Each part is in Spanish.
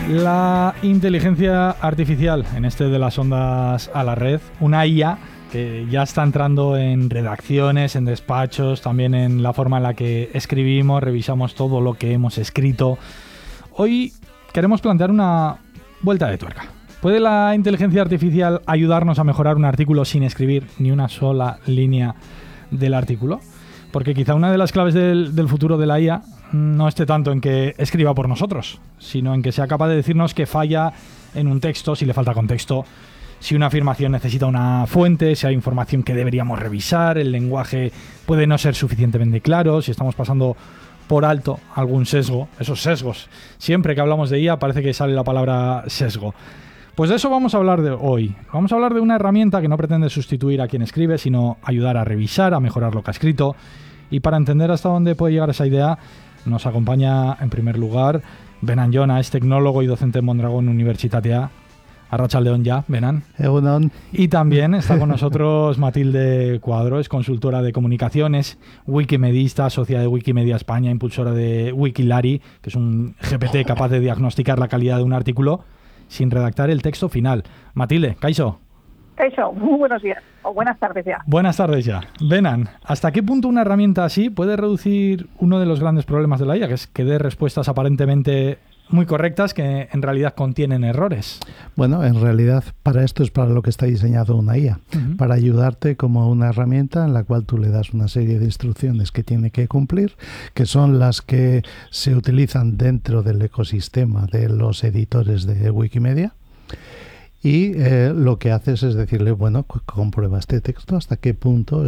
La inteligencia artificial, en este de las ondas a la red, una IA que ya está entrando en redacciones, en despachos, también en la forma en la que escribimos, revisamos todo lo que hemos escrito. Hoy queremos plantear una vuelta de tuerca. ¿Puede la inteligencia artificial ayudarnos a mejorar un artículo sin escribir ni una sola línea del artículo? Porque quizá una de las claves del futuro de la IA no esté tanto en que escriba por nosotros, sino en que sea capaz de decirnos que falla en un texto, si le falta contexto, si una afirmación necesita una fuente, si hay información que deberíamos revisar, el lenguaje puede no ser suficientemente claro, si estamos pasando por alto algún sesgo, esos sesgos. Siempre que hablamos de IA parece que sale la palabra sesgo. Pues de eso vamos a hablar de hoy. Vamos a hablar de una herramienta que no pretende sustituir a quien escribe, sino ayudar a revisar, a mejorar lo que ha escrito. Y para entender hasta dónde puede llegar esa idea, nos acompaña en primer lugar Benan Jona, es tecnólogo y docente en Mondragón Universitatea. Arratsaldeon ya, Benan. Egunon. Y también está con nosotros Matilde Cuadro, es consultora de comunicaciones, wikimedista, socia de Wikimedia España, impulsora de Wikilari, que es un GPT capaz de diagnosticar la calidad de un artículo sin redactar el texto final. Matilde, kaixo. Kaixo, muy buenos días, o buenas tardes ya. Buenas tardes ya. Benan, ¿hasta qué punto una herramienta así puede reducir uno de los grandes problemas de la IA, que es que dé respuestas aparentemente muy correctas que en realidad contienen errores? Bueno, en realidad para esto es para lo que está diseñado una IA, para ayudarte como una herramienta en la cual tú le das una serie de instrucciones que tiene que cumplir, que son las que se utilizan dentro del ecosistema de los editores de Wikimedia. Y lo que haces es decirle, bueno, comprueba este texto, hasta qué punto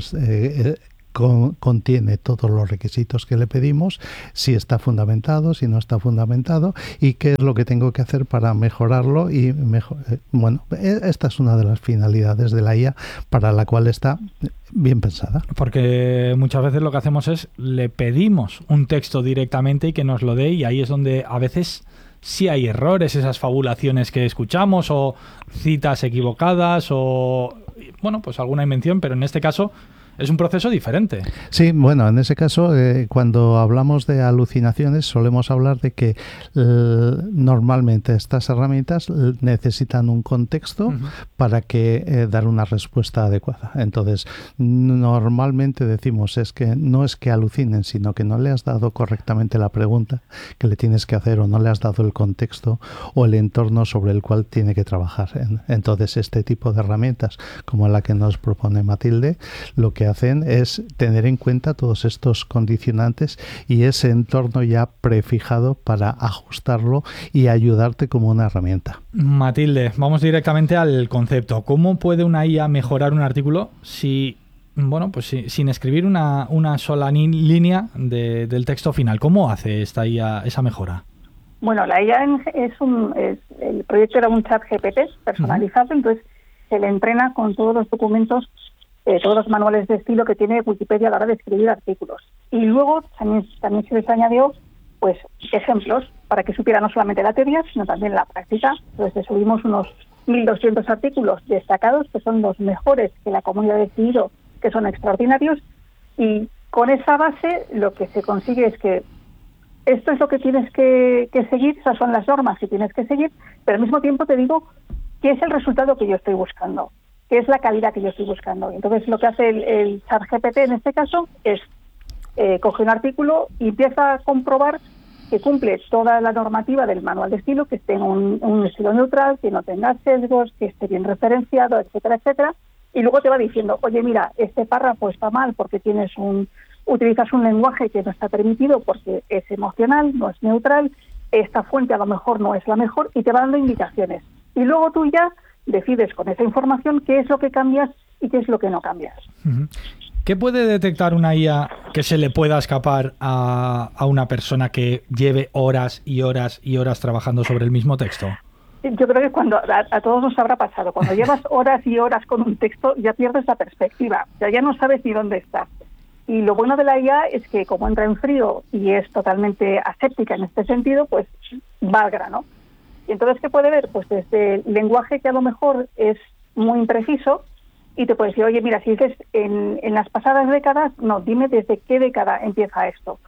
contiene todos los requisitos que le pedimos, si está fundamentado, si no está fundamentado, y qué es lo que tengo que hacer para mejorarlo. Y bueno, esta es una de las finalidades de la IA para la cual está bien pensada. Porque muchas veces lo que hacemos es le pedimos un texto directamente y que nos lo dé, y ahí es donde a veces sí hay errores, esas fabulaciones que escuchamos o citas equivocadas o, bueno, pues alguna invención, pero en este caso es un proceso diferente. Sí, bueno, en ese caso, cuando hablamos de alucinaciones, solemos hablar de que normalmente estas herramientas necesitan un contexto para que dar una respuesta adecuada. Entonces, normalmente decimos no es que alucinen, sino que no le has dado correctamente la pregunta que le tienes que hacer, o no le has dado el contexto o el entorno sobre el cual tiene que trabajar. Entonces, este tipo de herramientas, como la que nos propone Matilde, lo que hacen es tener en cuenta todos estos condicionantes y ese entorno ya prefijado para ajustarlo y ayudarte como una herramienta. Matilde, vamos directamente al concepto. ¿Cómo puede una IA mejorar un artículo sin escribir una sola línea del texto final? ¿Cómo hace esta IA esa mejora? Bueno, la IA el proyecto era un chat GPT personalizado, entonces se le entrena con todos los documentos, todos los manuales de estilo que tiene Wikipedia a la hora de escribir artículos. Y luego también se les añadió pues ejemplos para que supiera no solamente la teoría, sino también la práctica. Entonces le subimos unos 1.200 artículos destacados, que son los mejores que la comunidad ha decidido, que son extraordinarios, y con esa base lo que se consigue es que esto es lo que tienes que seguir, esas son las normas que tienes que seguir, pero al mismo tiempo te digo qué es el resultado que yo estoy buscando, qué es la calidad que yo estoy buscando. Entonces lo que hace el ChatGPT en este caso es coge un artículo y empieza a comprobar que cumple toda la normativa del manual de estilo, que tenga un estilo neutral, que no tenga sesgos, que esté bien referenciado, etcétera, etcétera. Y luego te va diciendo, oye, mira, este párrafo está mal porque utilizas un lenguaje que no está permitido porque es emocional, no es neutral, esta fuente a lo mejor no es la mejor, y te va dando indicaciones. Y luego tú ya decides con esa información qué es lo que cambias y qué es lo que no cambias. ¿Qué puede detectar una IA que se le pueda escapar a una persona que lleve horas y horas y horas trabajando sobre el mismo texto? Yo creo que cuando a todos nos habrá pasado, cuando llevas horas y horas con un texto ya pierdes la perspectiva, ya no sabes ni dónde estás. Y lo bueno de la IA es que como entra en frío y es totalmente aséptica en este sentido, pues va al grano. Y entonces, ¿qué puede ver? Pues desde el lenguaje que a lo mejor es muy impreciso, y te puede decir, oye, mira, si dices en las pasadas décadas, no, dime desde qué década empieza esto.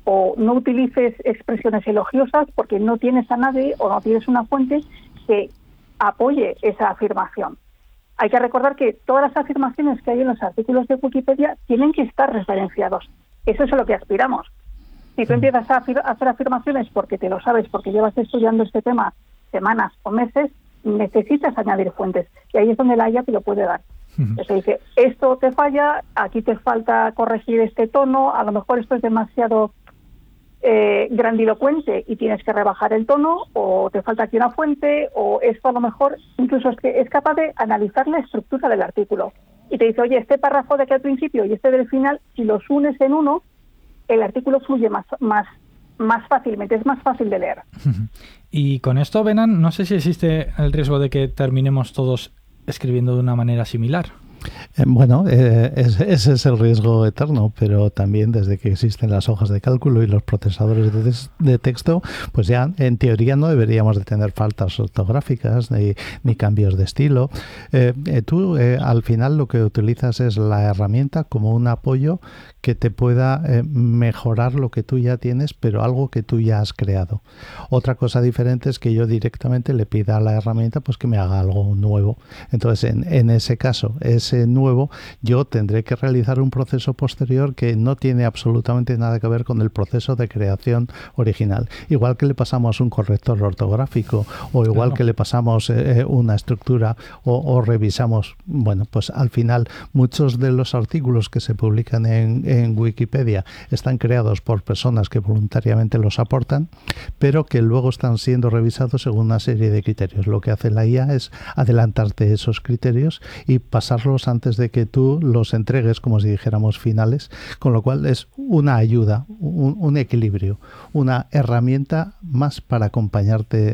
o no utilices expresiones elogiosas porque no tienes a nadie o no tienes una fuente que apoye esa afirmación. Hay que recordar que todas las afirmaciones que hay en los artículos de Wikipedia tienen que estar referenciados. Eso es a lo que aspiramos. Si tú empiezas a hacer afirmaciones porque te lo sabes, porque llevas estudiando este tema semanas o meses, necesitas añadir fuentes. Y ahí es donde la IA te lo puede dar. Entonces dice, esto te falla, aquí te falta corregir este tono, a lo mejor esto es demasiado grandilocuente y tienes que rebajar el tono, o te falta aquí una fuente, o esto a lo mejor incluso es capaz de analizar la estructura del artículo. Y te dice, oye, este párrafo de aquí al principio y este del final, si los unes en uno, el artículo fluye más fácilmente, es más fácil de leer. Y con esto, Benan, no sé si existe el riesgo de que terminemos todos escribiendo de una manera similar. Bueno, ese es el riesgo eterno, pero también desde que existen las hojas de cálculo y los procesadores de texto, pues ya en teoría no deberíamos de tener faltas ortográficas ni cambios de estilo. Tú al final lo que utilizas es la herramienta como un apoyo que te pueda mejorar lo que tú ya tienes, pero algo que tú ya has creado. Otra cosa diferente es que yo directamente le pida a la herramienta pues que me haga algo nuevo. Entonces, en ese caso, ese nuevo, yo tendré que realizar un proceso posterior que no tiene absolutamente nada que ver con el proceso de creación original. Igual que le pasamos un corrector ortográfico o igual que le pasamos una estructura o revisamos, bueno, pues al final muchos de los artículos que se publican en Wikipedia están creados por personas que voluntariamente los aportan, pero que luego están siendo revisados según una serie de criterios. Lo que hace la IA es adelantarte esos criterios y pasarlos antes de que tú los entregues, como si dijéramos finales, con lo cual es una ayuda, un equilibrio, una herramienta más para acompañarte